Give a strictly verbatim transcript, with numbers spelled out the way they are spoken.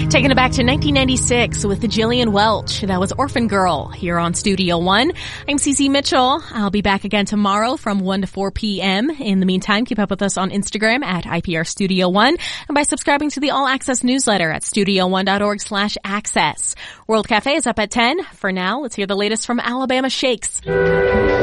Taking it back to nineteen ninety-six with Jillian Welch. That was Orphan Girl here on Studio One. I'm Cece Mitchell. I'll be back again tomorrow from one to four p.m. In the meantime, keep up with us on Instagram at I P R Studio One and by subscribing to the All Access newsletter at studio one dot org slash access. World Cafe is up at ten. For now, let's hear the latest from Alabama Shakes.